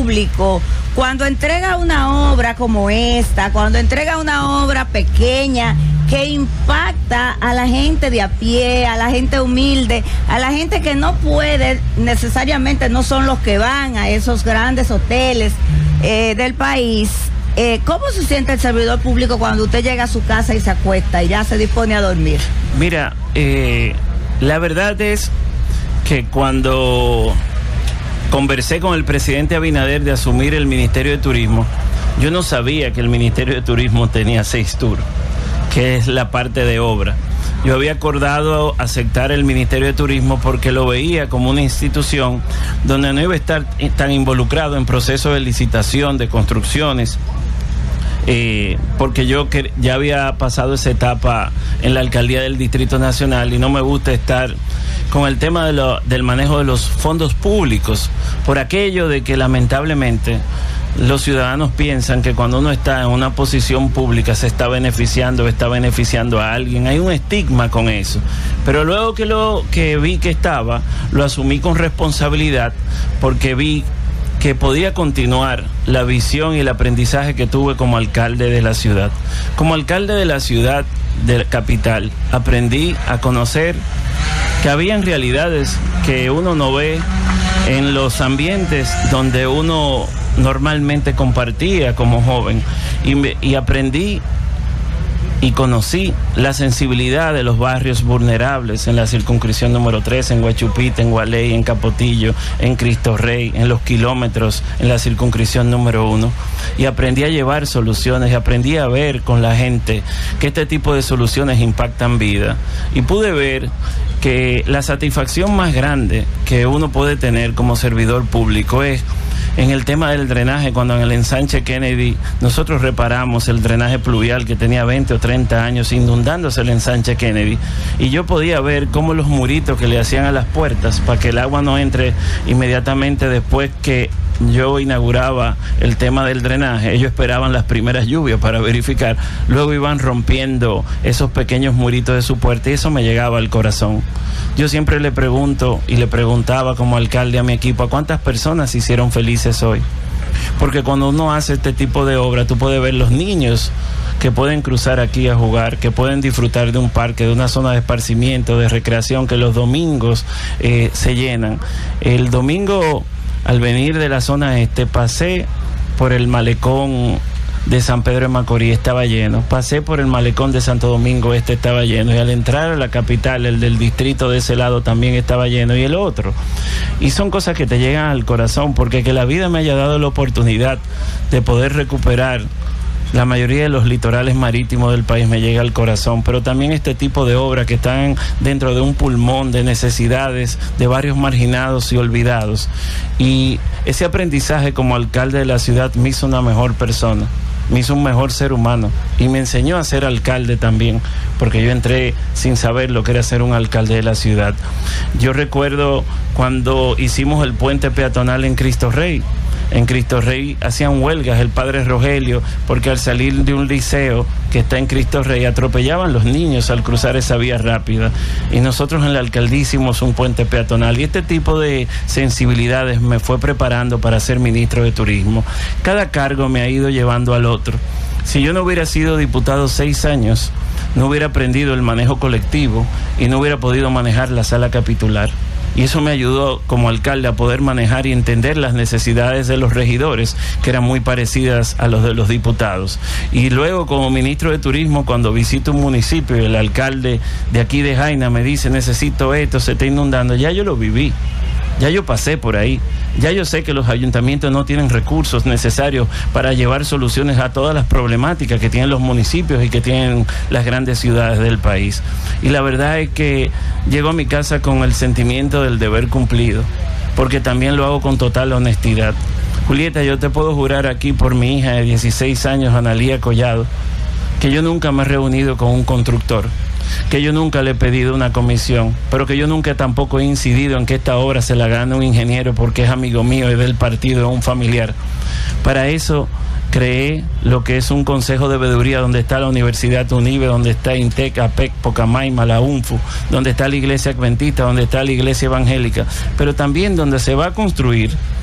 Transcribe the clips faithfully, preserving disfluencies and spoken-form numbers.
público, cuando entrega una obra como esta, cuando entrega una obra pequeña que impacta a la gente de a pie, a la gente humilde, a la gente que no puede, necesariamente no son los que van a esos grandes hoteles eh, del país? Eh, ¿Cómo se siente el servidor público cuando usted llega a su casa y se acuesta y ya se dispone a dormir? Mira, eh, la verdad es que cuando conversé con el presidente Abinader de asumir el Ministerio de Turismo, yo no sabía que el Ministerio de Turismo tenía seis tours, que es la parte de obra. Yo había acordado aceptar el Ministerio de Turismo porque lo veía como una institución donde no iba a estar tan involucrado en procesos de licitación, de construcciones, eh, porque yo que ya había pasado esa etapa en la alcaldía del Distrito Nacional y no me gusta estar con el tema de lo, del manejo de los fondos públicos, por aquello de que lamentablemente los ciudadanos piensan que cuando uno está en una posición pública se está beneficiando, está beneficiando a alguien. Hay un estigma con eso. Pero luego que lo que vi que estaba, lo asumí con responsabilidad porque vi que podía continuar la visión y el aprendizaje que tuve como alcalde de la ciudad. Como alcalde de la ciudad de la capital, aprendí a conocer que habían realidades que uno no ve en los ambientes donde uno normalmente compartía como joven, y, me, y aprendí y conocí la sensibilidad de los barrios vulnerables en la circunscripción número tres, en Guachupita, en Gualey, en Capotillo, en Cristo Rey, en los kilómetros, en la circunscripción número uno, y aprendí a llevar soluciones, y aprendí a ver con la gente que este tipo de soluciones impactan vida, y pude ver que la satisfacción más grande que uno puede tener como servidor público es en el tema del drenaje, cuando en el ensanche Kennedy nosotros reparamos el drenaje pluvial que tenía veinte o treinta años inundándose el ensanche Kennedy, y yo podía ver cómo los muritos que le hacían a las puertas para que el agua no entre inmediatamente después que yo inauguraba el tema del drenaje, ellos esperaban las primeras lluvias para verificar, luego iban rompiendo esos pequeños muritos de su puerta, y eso me llegaba al corazón. Yo siempre le pregunto y le preguntaba como alcalde a mi equipo, ¿a cuántas personas se hicieron felices hoy? Porque cuando uno hace este tipo de obra, tú puedes ver los niños que pueden cruzar aquí a jugar, que pueden disfrutar de un parque, de una zona de esparcimiento, de recreación, que los domingos eh, se llenan. El domingo, al venir de la zona este, pasé por el malecón de San Pedro de Macorís, estaba lleno. Pasé por el malecón de Santo Domingo Este, estaba lleno. Y al entrar a la capital, el del distrito de ese lado también estaba lleno, y el otro. Y son cosas que te llegan al corazón, porque que la vida me haya dado la oportunidad de poder recuperar la mayoría de los litorales marítimos del país me llega al corazón, pero también este tipo de obras que están dentro de un pulmón de necesidades de barrios marginados y olvidados. Y ese aprendizaje como alcalde de la ciudad me hizo una mejor persona, me hizo un mejor ser humano, y me enseñó a ser alcalde también, porque yo entré sin saber lo que era ser un alcalde de la ciudad. Yo recuerdo cuando hicimos el puente peatonal en Cristo Rey. En Cristo Rey hacían huelgas el padre Rogelio, porque al salir de un liceo que está en Cristo Rey atropellaban los niños al cruzar esa vía rápida, y nosotros en la alcaldía hicimos un puente peatonal, y este tipo de sensibilidades me fue preparando para ser ministro de Turismo. Cada cargo me ha ido llevando al otro. Si yo no hubiera sido diputado seis años, no hubiera aprendido el manejo colectivo y no hubiera podido manejar la sala capitular. Y eso me ayudó como alcalde a poder manejar y entender las necesidades de los regidores, que eran muy parecidas a los de los diputados. Y luego como ministro de Turismo, cuando visito un municipio y el alcalde de aquí de Jaina me dice, necesito esto, se está inundando, ya yo lo viví. Ya yo pasé por ahí, ya yo sé que los ayuntamientos no tienen recursos necesarios para llevar soluciones a todas las problemáticas que tienen los municipios y que tienen las grandes ciudades del país. Y la verdad es que llego a mi casa con el sentimiento del deber cumplido, porque también lo hago con total honestidad. Julieta, yo te puedo jurar aquí por mi hija de dieciséis años, Analía Collado, que yo nunca me he reunido con un constructor, que yo nunca le he pedido una comisión, pero que yo nunca tampoco he incidido en que esta obra se la gane un ingeniero porque es amigo mío y del partido, es un familiar. Para eso creé lo que es un consejo de veeduría, donde está la Universidad UNIBE, donde está INTEC, APEC, Pocamaima, la UNFU, donde está la Iglesia Adventista, donde está la Iglesia Evangélica, pero también donde se va a construir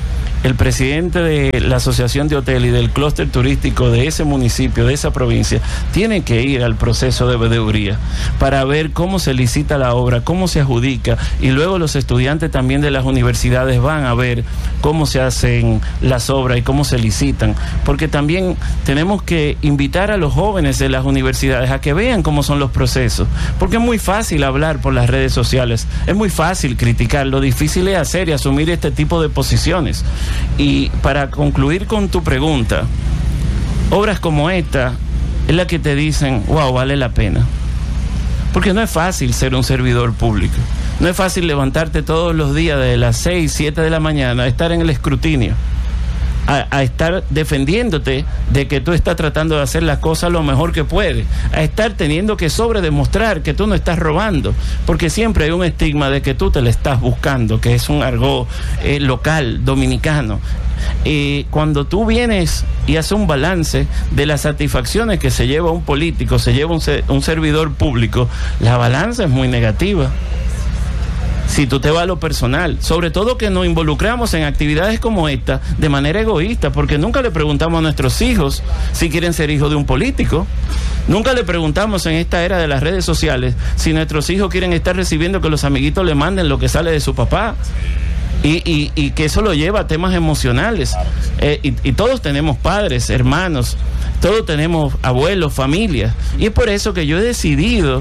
el presidente de la Asociación de Hotel y del clúster turístico de ese municipio, de esa provincia, tiene que ir al proceso de veeduría para ver cómo se licita la obra, cómo se adjudica, y luego los estudiantes también de las universidades van a ver cómo se hacen las obras y cómo se licitan, porque también tenemos que invitar a los jóvenes de las universidades a que vean cómo son los procesos, porque es muy fácil hablar por las redes sociales, es muy fácil criticar, lo difícil es hacer y asumir este tipo de posiciones. Y para concluir con tu pregunta, obras como esta es la que te dicen, wow, vale la pena. Porque no es fácil ser un servidor público. No es fácil levantarte todos los días de las seis, siete de la mañana, a estar en el escrutinio, a, a estar defendiéndote de que tú estás tratando de hacer las cosas lo mejor que puedes, a estar teniendo que sobredemostrar que tú no estás robando, porque siempre hay un estigma de que tú te le estás buscando, que es un argot eh, local, dominicano. Eh, cuando tú vienes y haces un balance de las satisfacciones que se lleva un político, se lleva un, un servidor público, la balanza es muy negativa. Si tú te vas a lo personal, sobre todo que nos involucramos en actividades como esta de manera egoísta, porque nunca le preguntamos a nuestros hijos si quieren ser hijos de un político, nunca le preguntamos en esta era de las redes sociales si nuestros hijos quieren estar recibiendo que los amiguitos le manden lo que sale de su papá, y, y, y que eso lo lleva a temas emocionales, eh, y, y todos tenemos padres, hermanos, todos tenemos abuelos, familias, y es por eso que yo he decidido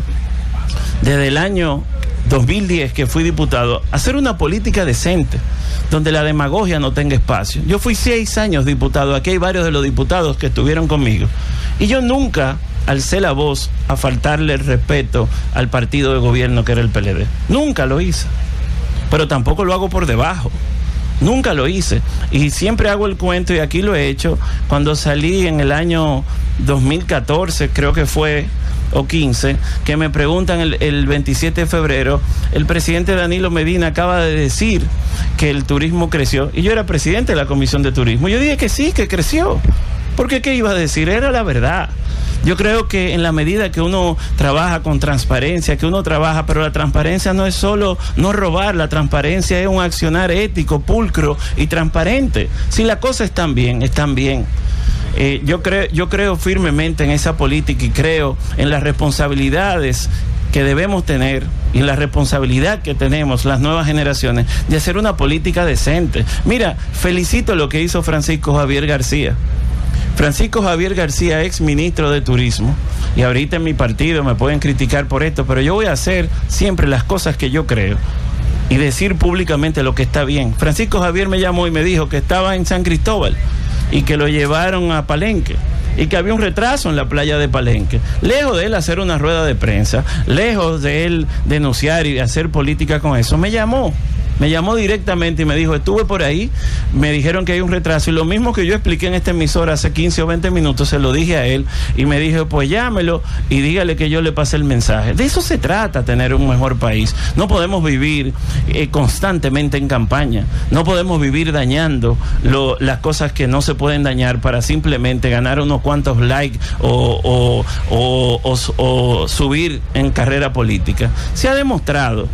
desde el año dos mil diez que fui diputado, hacer una política decente, donde la demagogia no tenga espacio. Yo fui seis años diputado, aquí hay varios de los diputados que estuvieron conmigo, y yo nunca alcé la voz a faltarle el respeto al partido de gobierno que era el P L D. Nunca lo hice, pero tampoco lo hago por debajo. Nunca lo hice, y siempre hago el cuento, y aquí lo he hecho, cuando salí en el año dos mil catorce, creo que fue, o quince, que me preguntan el, el veintisiete de febrero, el presidente Danilo Medina acaba de decir que el turismo creció, y yo era presidente de la Comisión de Turismo. Yo dije que sí, que creció, porque ¿qué iba a decir? Era la verdad. Yo creo que en la medida que uno trabaja con transparencia, que uno trabaja, pero la transparencia no es solo no robar, la transparencia es un accionar ético, pulcro y transparente. Si las cosas están bien, están bien. Eh, yo creo, yo creo firmemente en esa política, y creo en las responsabilidades que debemos tener y en la responsabilidad que tenemos las nuevas generaciones de hacer una política decente. Mira, felicito lo que hizo Francisco Javier García. Francisco Javier García, ex ministro de Turismo, y ahorita en mi partido me pueden criticar por esto, pero yo voy a hacer siempre las cosas que yo creo y decir públicamente lo que está bien. Francisco Javier me llamó y me dijo que estaba en San Cristóbal y que lo llevaron a Palenque, y que había un retraso en la playa de Palenque. Lejos de él hacer una rueda de prensa, lejos de él denunciar y hacer política con eso, me llamó. Me llamó directamente y me dijo, estuve por ahí, me dijeron que hay un retraso, y lo mismo que yo expliqué en esta emisora hace quince o veinte minutos, se lo dije a él, y me dijo, pues llámelo y dígale que yo le pasé el mensaje. De eso se trata, tener un mejor país. No podemos vivir eh, constantemente en campaña, no podemos vivir dañando lo, las cosas que no se pueden dañar para simplemente ganar unos cuantos likes o, o, o, o, o subir en carrera política. Se ha demostrado,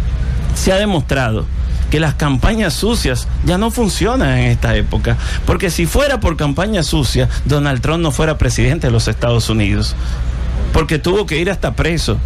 se ha demostrado que las campañas sucias ya no funcionan en esta época, porque si fuera por campañas sucias, Donald Trump no fuera presidente de los Estados Unidos, porque tuvo que ir hasta preso,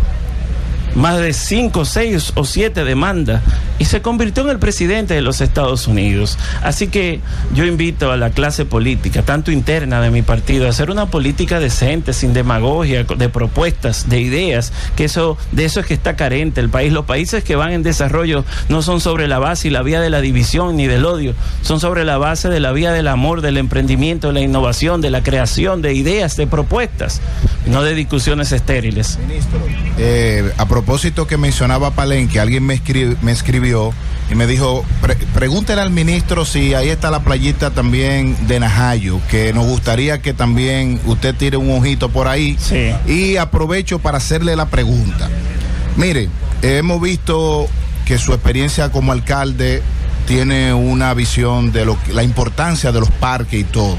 más de cinco, seis o siete demandas, y se convirtió en el presidente de los Estados Unidos. Así que yo invito a la clase política, tanto interna de mi partido, a hacer una política decente, sin demagogia, de propuestas, de ideas, que eso, de eso es que está carente el país. Los países que van en desarrollo no son sobre la base y la vía de la división ni del odio, son sobre la base de la vía del amor, del emprendimiento, de la innovación, de la creación de ideas, de propuestas, no de discusiones estériles. Ministro, eh, a propósito que mencionaba Palenque, alguien me, escri me escribió y me dijo, pre pregúntele al ministro si ahí está la playita también de Najayo, que nos gustaría que también usted tire un ojito por ahí. Sí. Y aprovecho para hacerle la pregunta. Mire, hemos visto que su experiencia como alcalde tiene una visión de lo que, la importancia de los parques y todo,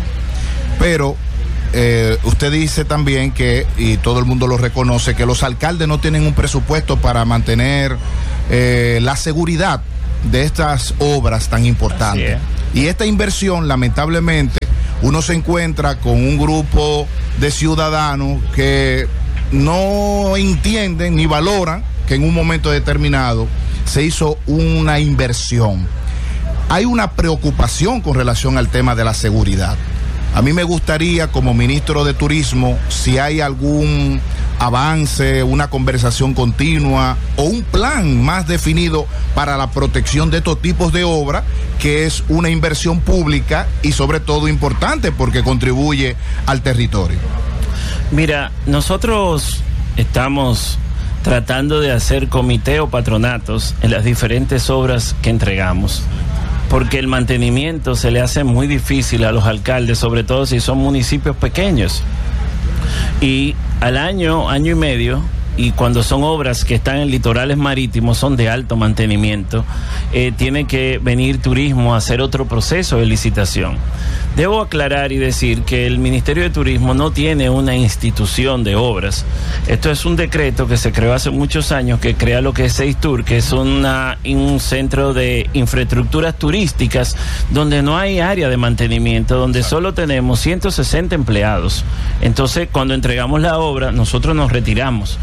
pero Eh, usted dice también que, y todo el mundo lo reconoce, que los alcaldes no tienen un presupuesto para mantener eh, la seguridad de estas obras tan importantes. Y esta inversión, lamentablemente, uno se encuentra con un grupo de ciudadanos que no entienden ni valoran que en un momento determinado se hizo una inversión. Hay una preocupación con relación al tema de la seguridad. A mí me gustaría, como ministro de Turismo, si hay algún avance, una conversación continua o un plan más definido para la protección de estos tipos de obras, que es una inversión pública y sobre todo importante porque contribuye al territorio. Mira, nosotros estamos tratando de hacer comité o patronatos en las diferentes obras que entregamos, porque el mantenimiento se le hace muy difícil a los alcaldes, sobre todo si son municipios pequeños. Y al año, año y medio, y cuando son obras que están en litorales marítimos, son de alto mantenimiento, eh, tiene que venir turismo a hacer otro proceso de licitación. Debo aclarar y decir que el Ministerio de Turismo no tiene una institución de obras. Esto es un decreto que se creó hace muchos años, que crea lo que es Seistur, que es una, un centro de infraestructuras turísticas donde no hay área de mantenimiento, donde solo tenemos ciento sesenta empleados. Entonces, cuando entregamos la obra, nosotros nos retiramos.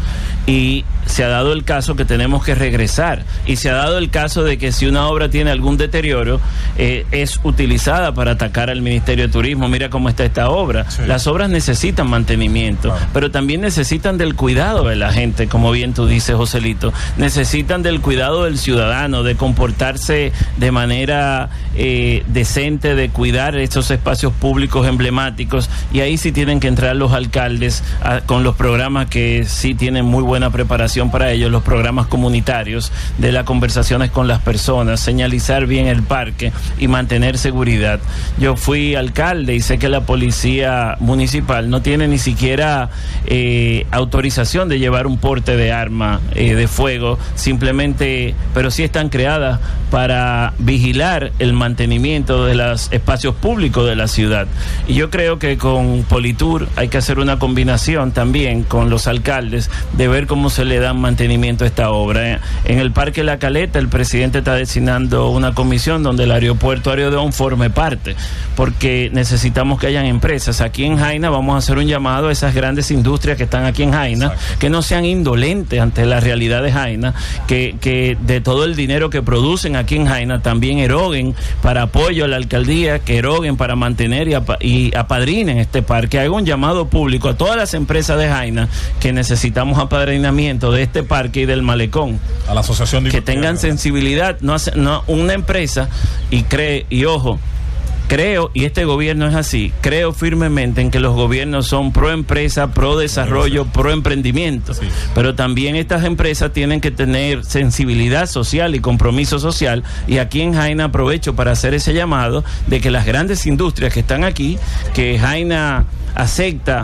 Y se ha dado el caso que tenemos que regresar, y se ha dado el caso de que si una obra tiene algún deterioro, eh, es utilizada para atacar al Ministerio de Turismo. Mira cómo está esta obra. Sí. Las obras necesitan mantenimiento, claro, pero también necesitan del cuidado de la gente, como bien tú dices, Joselito. Necesitan del cuidado del ciudadano, de comportarse de manera eh, decente, de cuidar estos espacios públicos emblemáticos, y ahí sí tienen que entrar los alcaldes a, con los programas que sí tienen muy buena preparación para ellos, los programas comunitarios de las conversaciones con las personas, señalizar bien el parque y mantener seguridad. Yo fui alcalde y sé que la policía municipal no tiene ni siquiera eh, autorización de llevar un porte de arma eh, de fuego, simplemente, pero sí están creadas para vigilar el mantenimiento de los espacios públicos de la ciudad. Y yo creo que con Politur hay que hacer una combinación también con los alcaldes de ver cómo se le da mantenimiento a esta obra. En el Parque La Caleta, el presidente está designando una comisión donde el aeropuerto Aerodón forme parte, porque necesitamos que hayan empresas. Aquí en Jaina vamos a hacer un llamado a esas grandes industrias que están aquí en Jaina, exacto, que no sean indolentes ante la realidad de Jaina, que, que de todo el dinero que producen aquí en Jaina también eroguen para apoyo a la alcaldía, que eroguen para mantener y, apa y apadrinen este parque. Hago un llamado público a todas las empresas de Jaina que necesitamos apadrinamiento de este parque y del malecón, a la asociación de que tengan sensibilidad. No, hace, no una empresa y cree, y ojo, creo, y este gobierno es así, creo firmemente en que los gobiernos son pro empresa, pro desarrollo, pro emprendimiento, sí, pero también estas empresas tienen que tener sensibilidad social y compromiso social, y aquí en Jaina aprovecho para hacer ese llamado de que las grandes industrias que están aquí, que Jaina acepta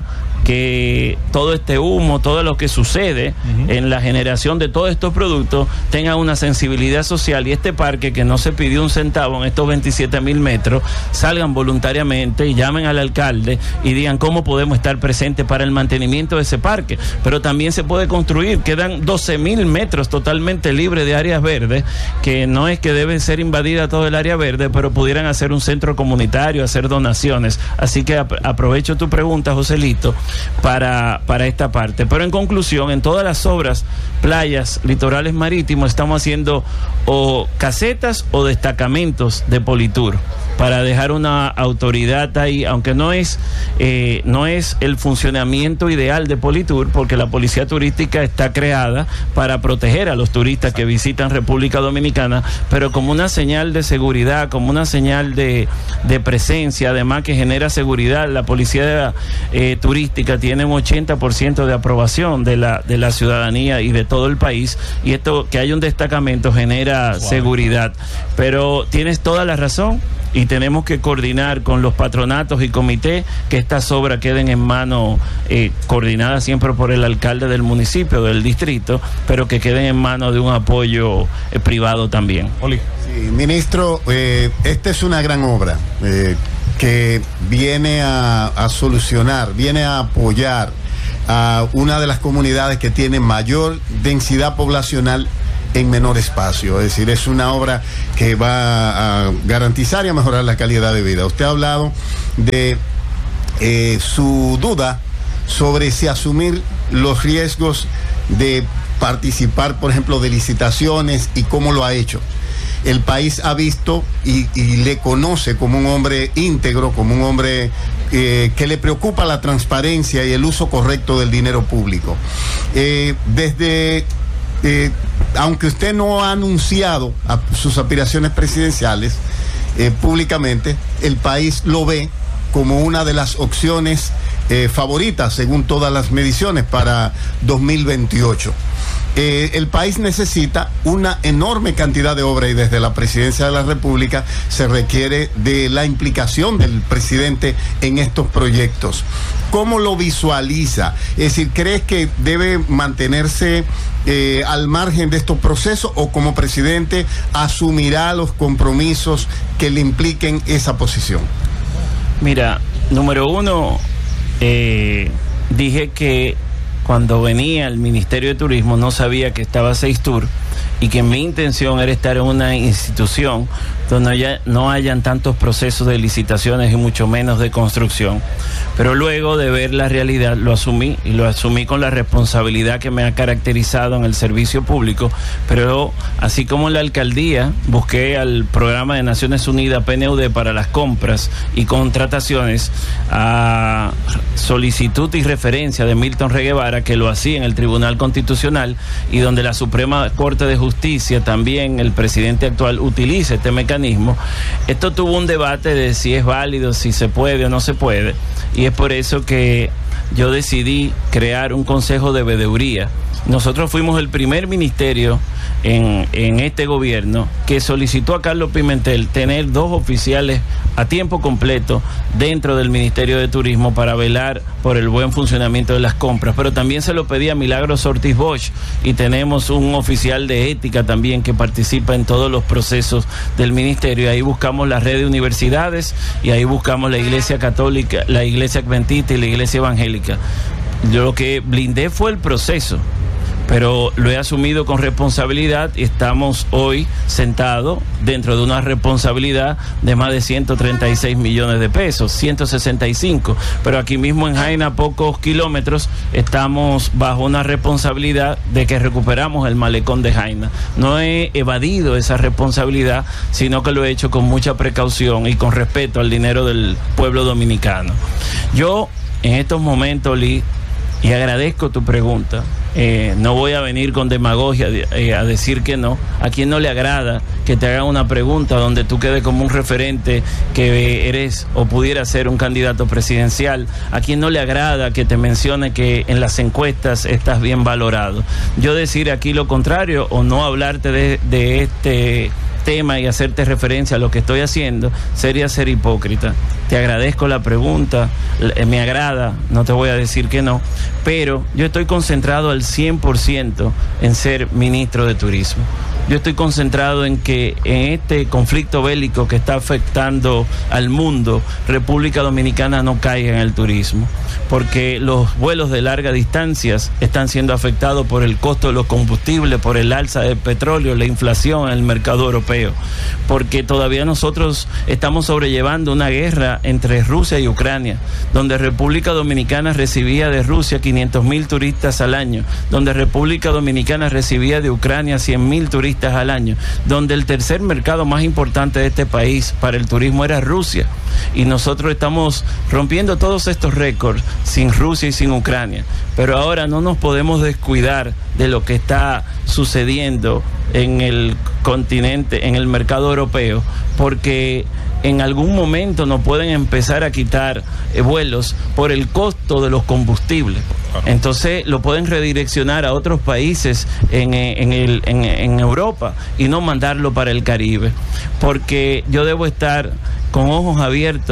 que todo este humo, todo lo que sucede uh-huh. en la generación de todos estos productos tenga una sensibilidad social, y este parque, que no se pidió un centavo en estos veintisiete mil metros, salgan voluntariamente y llamen al alcalde y digan cómo podemos estar presentes para el mantenimiento de ese parque. Pero también se puede construir, quedan doce mil metros totalmente libres de áreas verdes, que no es que deben ser invadida todo el área verde, pero pudieran hacer un centro comunitario, hacer donaciones. Así que ap aprovecho tu pregunta, Joselito, para, para esta parte. Pero en conclusión, en todas las obras, playas, litorales marítimos, estamos haciendo o casetas o destacamentos de Politur para dejar una autoridad ahí, aunque no es eh, no es el funcionamiento ideal de Politur, porque la policía turística está creada para proteger a los turistas que visitan República Dominicana, pero como una señal de seguridad, como una señal de, de presencia, además que genera seguridad. La policía eh, turística tiene un ochenta por ciento de aprobación de la, de la ciudadanía y de todo el país, y esto, que haya un destacamento, genera seguridad. Pero tienes toda la razón, y tenemos que coordinar con los patronatos y comités que estas obras queden en manos eh, coordinadas siempre por el alcalde del municipio, del distrito, pero que queden en manos de un apoyo eh, privado también. Oli. Sí, ministro, eh, esta es una gran obra eh, que viene a, a solucionar, viene a apoyar a una de las comunidades que tiene mayor densidad poblacional en menor espacio. Es decir, es una obra que va a garantizar y a mejorar la calidad de vida. Usted ha hablado de eh, su duda sobre si asumir los riesgos de participar, por ejemplo, de licitaciones y cómo lo ha hecho. El país ha visto y, y le conoce como un hombre íntegro, como un hombre eh, que le preocupa la transparencia y el uso correcto del dinero público. Eh, desde, eh, aunque usted no ha anunciado a sus aspiraciones presidenciales eh, públicamente, el país lo ve como una de las opciones eh, favoritas, según todas las mediciones, para dos mil veintiocho. Eh, el país necesita una enorme cantidad de obra y desde la presidencia de la República se requiere de la implicación del presidente en estos proyectos. ¿Cómo lo visualiza? Es decir, ¿crees que debe mantenerse eh, al margen de estos procesos o como presidente asumirá los compromisos que le impliquen esa posición? Mira, número uno, eh, dije que cuando venía al Ministerio de Turismo no sabía que estaba Seistur y que mi intención era estar en una institución donde haya, no hayan tantos procesos de licitaciones y mucho menos de construcción. Pero luego de ver la realidad lo asumí y lo asumí con la responsabilidad que me ha caracterizado en el servicio público, pero así como en la alcaldía busqué al programa de Naciones Unidas P N U D para las compras y contrataciones a solicitud y referencia de Milton Rey Guevara, que lo hacía en el Tribunal Constitucional y donde la Suprema Corte de Justicia, también el presidente actual utiliza este mecanismo. Esto tuvo un debate de si es válido, si se puede o no se puede, y es por eso que yo decidí crear un consejo de veeduría. Nosotros fuimos el primer ministerio en, en este gobierno que solicitó a Carlos Pimentel tener dos oficiales a tiempo completo dentro del Ministerio de Turismo para velar por el buen funcionamiento de las compras, pero también se lo pedí a Milagros Ortiz Bosch y tenemos un oficial de ética también que participa en todos los procesos del ministerio. Ahí buscamos la red de universidades y ahí buscamos la Iglesia Católica, la Iglesia Adventista y la Iglesia Evangélica. Yo lo que blindé fue el proceso, pero lo he asumido con responsabilidad y estamos hoy sentados dentro de una responsabilidad de más de ciento treinta y seis millones de pesos, ciento sesenta y cinco, pero aquí mismo en Jaina, a pocos kilómetros, estamos bajo una responsabilidad de que recuperamos el malecón de Jaina. No he evadido esa responsabilidad, sino que lo he hecho con mucha precaución y con respeto al dinero del pueblo dominicano. Yo, en estos momentos, Lee, y agradezco tu pregunta, eh, no voy a venir con demagogia eh, a decir que no. ¿A quién no le agrada que te hagan una pregunta donde tú quedes como un referente que eres o pudiera ser un candidato presidencial? ¿A quién no le agrada que te mencione que en las encuestas estás bien valorado? Yo decir aquí lo contrario o no hablarte de, de este tema y hacerte referencia a lo que estoy haciendo sería ser hipócrita. Te agradezco la pregunta, me agrada, no te voy a decir que no, pero yo estoy concentrado al cien por ciento en ser ministro de Turismo. Yo estoy concentrado en que en este conflicto bélico que está afectando al mundo, República Dominicana no caiga en el turismo, porque los vuelos de larga distancia están siendo afectados por el costo de los combustibles, por el alza del petróleo, la inflación en el mercado europeo, porque todavía nosotros estamos sobrellevando una guerra entre Rusia y Ucrania, donde República Dominicana recibía de Rusia quinientos mil turistas al año, donde República Dominicana recibía de Ucrania cien mil turistas al año, donde el tercer mercado más importante de este país para el turismo era Rusia, y nosotros estamos rompiendo todos estos récords sin Rusia y sin Ucrania. Pero ahora no nos podemos descuidar de lo que está sucediendo en el continente, en el mercado europeo, porque en algún momento nos pueden empezar a quitar eh, vuelos por el costo de los combustibles. Entonces lo pueden redireccionar a otros países en, en, el, en, en Europa y no mandarlo para el Caribe, porque yo debo estar con ojos abiertos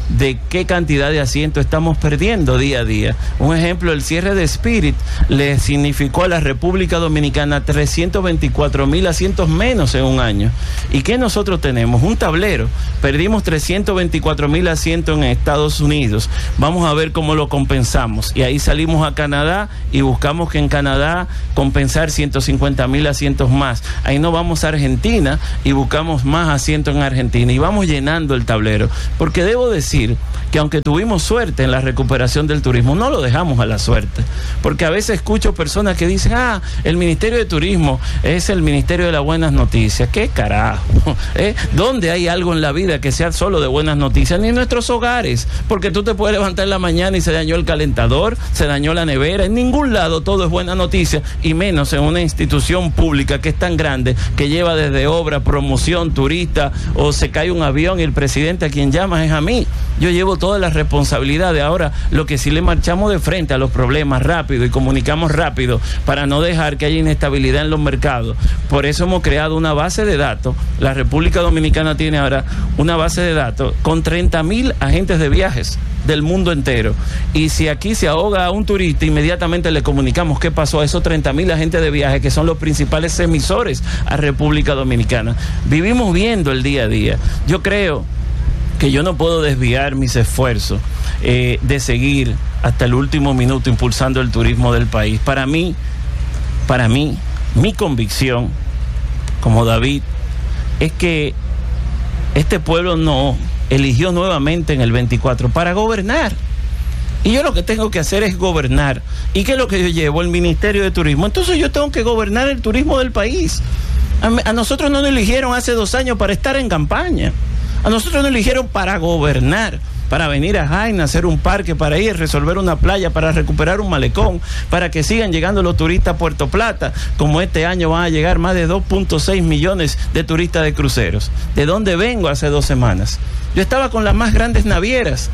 de qué cantidad de asientos estamos perdiendo día a día. Un ejemplo, el cierre de Spirit le significó a la República Dominicana trescientos veinticuatro mil asientos menos en un año. ¿Y qué nosotros tenemos? Un tablero. Perdimos trescientos veinticuatro mil asientos en Estados Unidos. Vamos a ver cómo lo compensamos. Y ahí salimos a Canadá y buscamos que en Canadá compensar ciento cincuenta mil asientos más. Ahí nos vamos a Argentina y buscamos más asientos en Argentina. Y vamos llenando el tablero. Porque debo decir que aunque tuvimos suerte en la recuperación del turismo, no lo dejamos a la suerte. Porque a veces escucho personas que dicen, ah, el Ministerio de Turismo es el Ministerio de las Buenas Noticias. ¿Qué carajo? ¿Eh? ¿Dónde hay algo en la vida que sea solo de buenas noticias? Ni en nuestros hogares. Porque tú te puedes levantar en la mañana y se dañó el calentador, se dañó la nevera. En ningún lado todo es buena noticia, y menos en una institución pública que es tan grande, que lleva desde obra, promoción, turista, o se cae un avión y el presidente a quien llamas es a mí. Yo llevo todas las responsabilidades. Ahora, lo que sí le marchamos de frente a los problemas rápido y comunicamos rápido para no dejar que haya inestabilidad en los mercados. Por eso hemos creado una base de datos. La República Dominicana tiene ahora una base de datos con treinta mil agentes de viajes del mundo entero. Y si aquí se ahoga a un turista, inmediatamente le comunicamos qué pasó a esos treinta mil agentes de viaje, que son los principales emisores a República Dominicana. Vivimos viendo el día a día. Yo creo que yo no puedo desviar mis esfuerzos eh, de seguir hasta el último minuto impulsando el turismo del país. Para mí, para mí, mi convicción, como David, es que este pueblo no eligió nuevamente en el veinticuatro para gobernar. Y yo lo que tengo que hacer es gobernar. ¿Y qué es lo que yo llevo? El Ministerio de Turismo. Entonces yo tengo que gobernar el turismo del país. A, a nosotros no nos eligieron hace dos años para estar en campaña. A nosotros nos eligieron para gobernar, para venir a Jaina, hacer un parque, para ir, resolver una playa, para recuperar un malecón, para que sigan llegando los turistas a Puerto Plata, como este año van a llegar más de dos punto seis millones de turistas de cruceros. ¿De dónde vengo hace dos semanas? Yo estaba con las más grandes navieras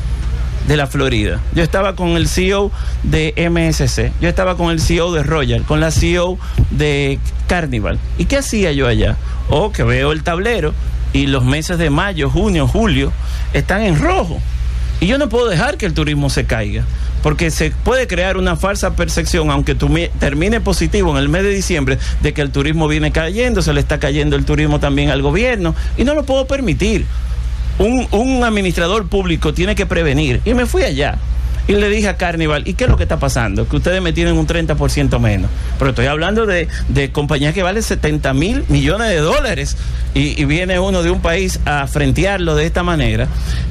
de la Florida. Yo estaba con el C E O de M S C, yo estaba con el C E O de Royal, con la C E O de Carnival. ¿Y qué hacía yo allá? Oh, que veo el tablero y los meses de mayo, junio, julio están en rojo. Y yo no puedo dejar que el turismo se caiga, porque se puede crear una falsa percepción, aunque tu termine positivo en el mes de diciembre, de que el turismo viene cayendo, se le está cayendo el turismo también al gobierno, y no lo puedo permitir. Un, un administrador público tiene que prevenir. Y me fui allá y le dije a Carnival, ¿y qué es lo que está pasando? Que ustedes me tienen un treinta por ciento menos. Pero estoy hablando de, de compañías que valen setenta mil millones de dólares, y, y viene uno de un país a frentearlo de esta manera.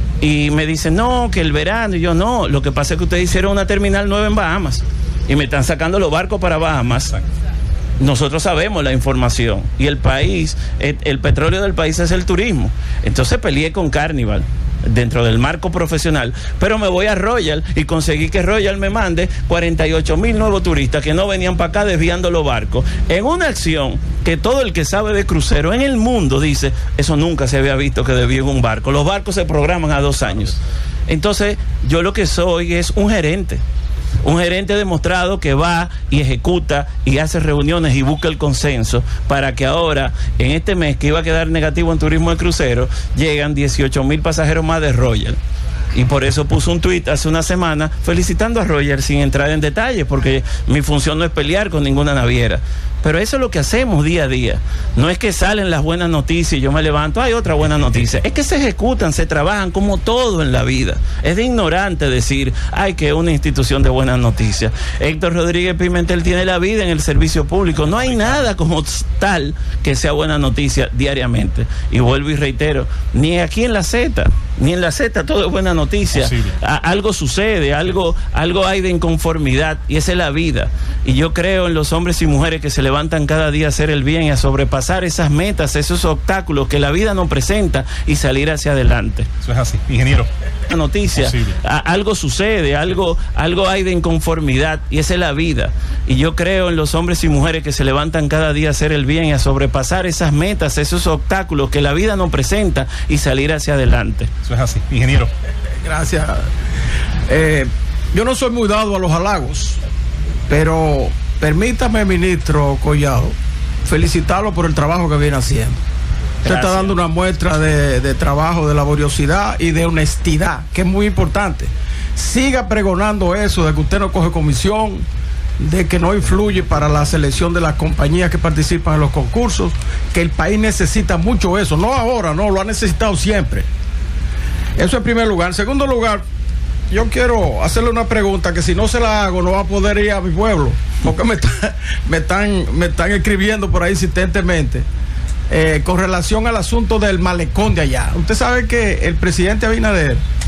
Y me dicen, no, que el verano. Y yo, no, lo que pasa es que ustedes hicieron una terminal nueva en Bahamas y me están sacando los barcos para Bahamas. Nosotros sabemos la información, y el país, el, el petróleo del país es el turismo. Entonces peleé con Carnival dentro del marco profesional, pero me voy a Royal y conseguí que Royal me mande cuarenta y ocho mil nuevos turistas que no venían para acá desviando los barcos, en una acción que todo el que sabe de crucero en el mundo dice, eso nunca se había visto, que desvíen un barco. Los barcos se programan a dos años. Entonces yo lo que soy es un gerente. Un gerente demostrado que va y ejecuta y hace reuniones y busca el consenso para que ahora, en este mes que iba a quedar negativo en turismo de crucero, llegan dieciocho mil pasajeros más de Royal. Y por eso puso un tuit hace una semana felicitando a Royal, sin entrar en detalles, porque mi función no es pelear con ninguna naviera. Pero eso es lo que hacemos día a día. No es que salen las buenas noticias y yo me levanto, hay otra buena noticia. Es que se ejecutan, se trabajan, como todo en la vida. Es de ignorante decir, ay, que es una institución de buenas noticias. Héctor Rodríguez Pimentel tiene la vida en el servicio público. No hay nada como tal que sea buena noticia diariamente. Y vuelvo y reitero, ni aquí en la Z, ni en la Z todo es buena noticia. A, algo sucede, algo, algo hay de inconformidad, y esa es la vida. Y yo creo en los hombres y mujeres que se levantan cada día a hacer el bien y a sobrepasar esas metas, esos obstáculos que la vida nos presenta, y salir hacia adelante. Eso es así, ingeniero. La noticia, a, algo sucede, algo, algo hay de inconformidad, y esa es la vida. Y yo creo en los hombres y mujeres que se levantan cada día a hacer el bien y a sobrepasar esas metas, esos obstáculos que la vida nos presenta, y salir hacia adelante. Eso es así, ingeniero. Gracias. Eh, yo no soy muy dado a los halagos, pero permítame, ministro Collado, felicitarlo por el trabajo que viene haciendo. Usted está dando una muestra de, de trabajo, de laboriosidad y de honestidad, que es muy importante. Siga pregonando eso, de que usted no coge comisión, de que no influye para la selección de las compañías que participan en los concursos, que el país necesita mucho eso, no ahora, no, lo ha necesitado siempre. Eso en primer lugar. En segundo lugar, yo quiero hacerle una pregunta que si no se la hago no va a poder ir a mi pueblo, porque me, está, me, están, me están escribiendo por ahí insistentemente. Eh, con relación al asunto del malecón de allá. Usted sabe que el presidente Abinader